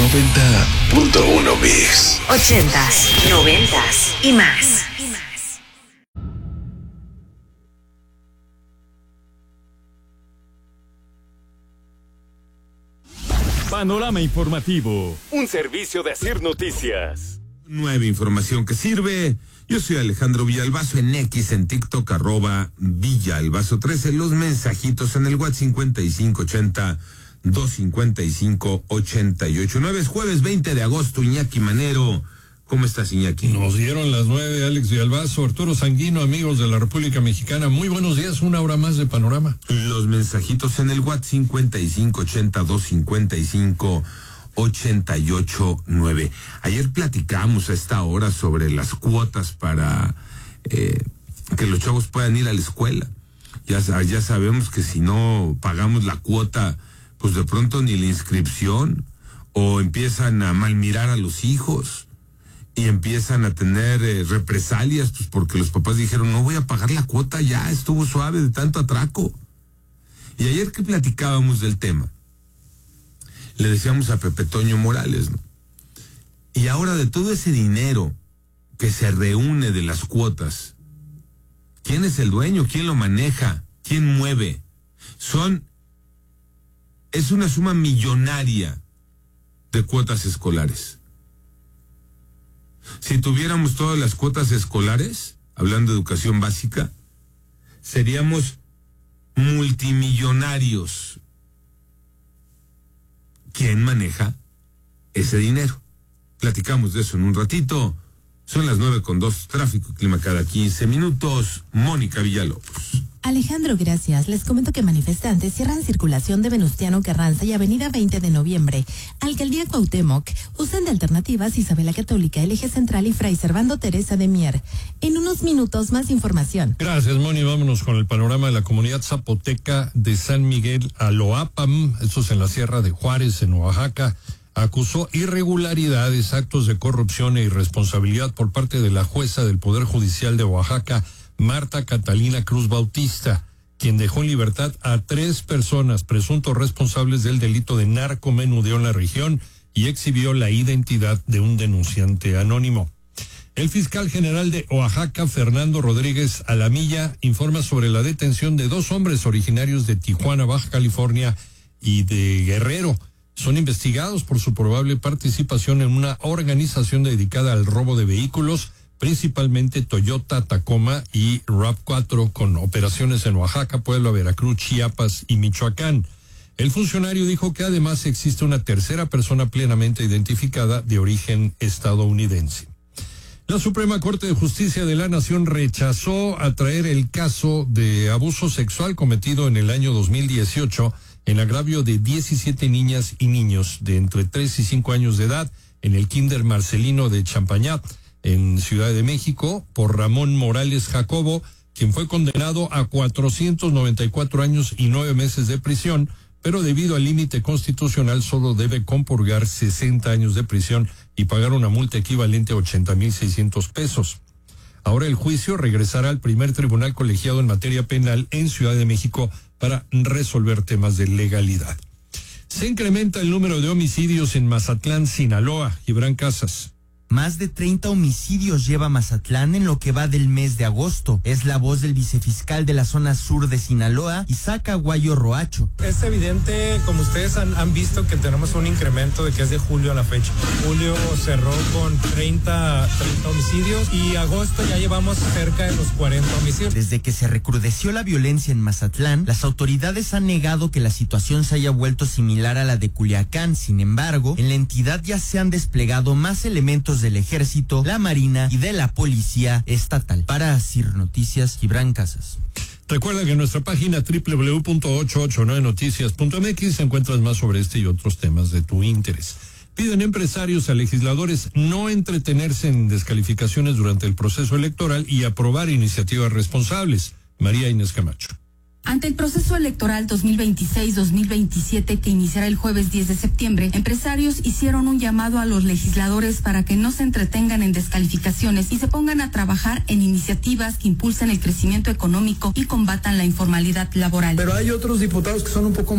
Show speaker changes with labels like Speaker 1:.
Speaker 1: 90.1 Mix.
Speaker 2: 80s, 90s y más.
Speaker 3: Panorama informativo, un servicio de Asir Noticias.
Speaker 4: Nueva información que sirve. Yo soy Alejandro Villalbazo en X, en TikTok, @Villalbazo13. Los mensajitos en el WhatsApp 5580-255-8889. Es jueves 20 de agosto, Iñaki Manero. ¿Cómo estás, Iñaki?
Speaker 5: Nos dieron las 9, Alex Villalbazo, Arturo Sanguino, amigos de la República Mexicana. Muy buenos días, una hora más de Panorama.
Speaker 4: Los mensajitos en el WhatsApp 5580-255-8889. Ayer platicamos a esta hora sobre las cuotas para que los chavos puedan ir a la escuela. Ya sabemos que si no pagamos la cuota, pues de pronto ni la inscripción, o empiezan a malmirar a los hijos y empiezan a tener represalias, pues porque los papás dijeron, no voy a pagar la cuota, ya estuvo suave de tanto atraco. Y ayer que platicábamos del tema, le decíamos a Pepe Toño Morales, ¿no? Y ahora de todo ese dinero que se reúne de las cuotas, ¿quién es el dueño? ¿Quién lo maneja? ¿Quién mueve? Es una suma millonaria de cuotas escolares. Si tuviéramos todas las cuotas escolares, hablando de educación básica, seríamos multimillonarios. ¿Quién maneja ese dinero? Platicamos de eso en un ratito. Son las 9:02, tráfico y clima cada 15 minutos. Mónica Villalobos.
Speaker 6: Alejandro, gracias. Les comento que manifestantes cierran circulación de Venustiano Carranza y Avenida 20 de Noviembre. Alcaldía Cuauhtémoc usan de alternativas Isabel la Católica, el Eje Central y Fray Servando Teresa de Mier. En unos minutos más información.
Speaker 5: Gracias, Moni. Vámonos con el panorama de la comunidad zapoteca de San Miguel Aloapam, eso es en la Sierra de Juárez, en Oaxaca. Acusó irregularidades, actos de corrupción e irresponsabilidad por parte de la jueza del Poder Judicial de Oaxaca, Marta Catalina Cruz Bautista, quien dejó en libertad a 3 personas presuntos responsables del delito de narcomenudeo en la región y exhibió la identidad de un denunciante anónimo. El fiscal general de Oaxaca, Fernando Rodríguez Alamilla, informa sobre la detención de 2 hombres originarios de Tijuana, Baja California y de Guerrero. Son investigados por su probable participación en una organización dedicada al robo de vehículos, principalmente Toyota, Tacoma y RAV4, con operaciones en Oaxaca, Puebla, Veracruz, Chiapas y Michoacán. El funcionario dijo que además existe una tercera persona plenamente identificada de origen estadounidense. La Suprema Corte de Justicia de la Nación rechazó atraer el caso de abuso sexual cometido en el año 2018 en agravio de 17 niñas y niños de entre 3 y 5 años de edad en el Kinder Marcelino de Champañat, en Ciudad de México, por Ramón Morales Jacobo, quien fue condenado a 494 años y 9 meses de prisión, pero debido al límite constitucional solo debe compurgar 60 años de prisión y pagar una multa equivalente a 80,600 pesos. Ahora el juicio regresará al primer tribunal colegiado en materia penal en Ciudad de México para resolver temas de legalidad. Se incrementa el número de homicidios en Mazatlán, Sinaloa. Gibran Casas.
Speaker 7: Más de 30 homicidios lleva Mazatlán en lo que va del mes de agosto. Es la voz del vicefiscal de la zona sur de Sinaloa, Isaac Aguayo Roacho.
Speaker 8: Es evidente, como ustedes han visto, que tenemos un incremento de que es de julio a la fecha. Julio cerró con 30 homicidios y agosto ya llevamos cerca de los 40 homicidios.
Speaker 7: Desde que se recrudeció la violencia en Mazatlán, las autoridades han negado que la situación se haya vuelto similar a la de Culiacán. Sin embargo, en la entidad ya se han desplegado más elementos del Ejército, la Marina y de la Policía Estatal. Para Asir Noticias, Gibran Casas.
Speaker 5: Recuerda que en nuestra página www.889noticias.mx encuentras más sobre este y otros temas de tu interés. Piden empresarios a legisladores no entretenerse en descalificaciones durante el proceso electoral y aprobar iniciativas responsables. María Inés Camacho.
Speaker 9: Ante el proceso electoral 2026-2027 que iniciará el jueves 10 de septiembre, empresarios hicieron un llamado a los legisladores para que no se entretengan en descalificaciones y se pongan a trabajar en iniciativas que impulsen el crecimiento económico y combatan la informalidad laboral.
Speaker 10: Pero hay otros diputados que son un poco